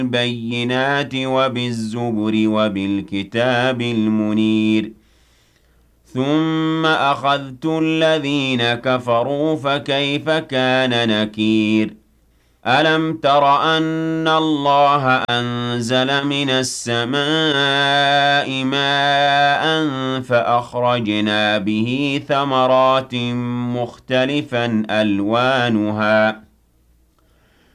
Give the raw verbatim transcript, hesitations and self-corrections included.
بالبينات وبالزبر وبالكتاب المنير ثم أخذت الذين كفروا فكيف كان نكير ألم تر أن الله أنزل من السماء ماء فأخرجنا به ثمرات مختلفا ألوانها